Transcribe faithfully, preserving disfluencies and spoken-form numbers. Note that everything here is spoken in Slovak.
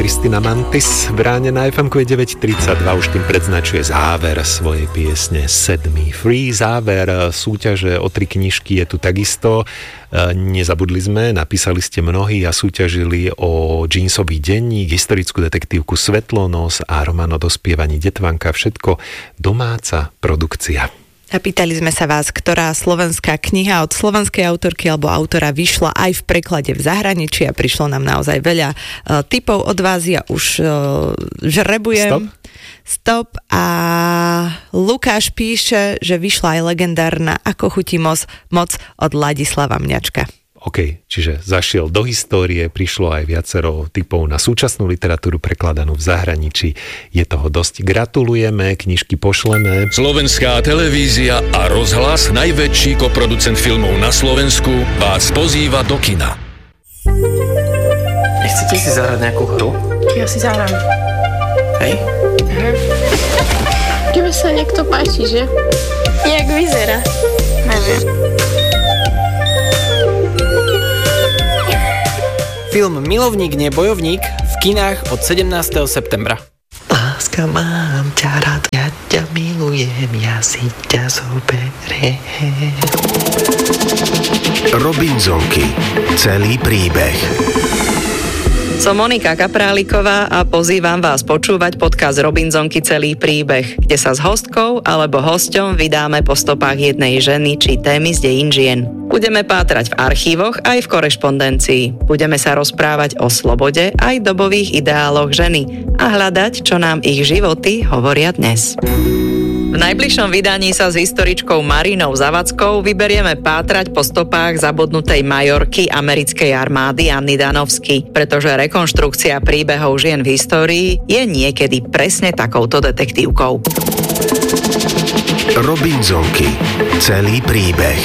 Kristina Mantis v ráne na ef emku je deväť tridsaťdva, už tým predznačuje záver svojej piesne Set Me Free. Záver súťaže o tri knižky je tu takisto. Nezabudli sme, napísali ste mnohí a súťažili o Jeansový denník, historickú detektívku Svetlonos a román o dospievaní Detvanka. Všetko domáca produkcia. A pýtali sme sa vás, ktorá slovenská kniha od slovenskej autorky alebo autora vyšla aj v preklade v zahraničí a prišlo nám naozaj veľa uh, tipov od vás. Ja už uh, žrebujem. Stop. Stop. A Lukáš píše, že vyšla aj legendárna Ako chutí moc, moc od Ladislava Mňačka. OK, čiže zašiel do histórie, prišlo aj viacero typov na súčasnú literatúru prekladanú v zahraničí. Je toho dosť. Gratulujeme, knižky pošleme. Slovenská televízia a rozhlas, najväčší koproducent filmov na Slovensku, vás pozýva do kina. Nechcete si zahrať nejakú hru? Ja si zahrám. Hej? Mhm. Tebe sa niekto páči, že? Jak vyzerá? Neviem. Film Milovník, nie bojovník v kinách od sedemnásteho septembra. Láska, mám ťa rád, ja ťa milujem, ja si ťa zoberiem. Robinzonky. Celý príbeh. Som Monika Kapráliková a pozývam vás počúvať podcast Robinzonky celý príbeh, kde sa s hostkou alebo hosťom vydáme po stopách jednej ženy či témy z dejín žien. Budeme pátrať v archívoch aj v korešpondencii. Budeme sa rozprávať o slobode aj dobových ideáloch ženy a hľadať, čo nám ich životy hovoria dnes. V najbližšom vydaní sa s historičkou Marinou Zavackou vyberieme pátrať po stopách zabudnutej majorky americkej armády Anny Danovsky, pretože rekonštrukcia príbehov žien v histórii je niekedy presne takouto detektívkou. Robinzonky. Celý príbeh.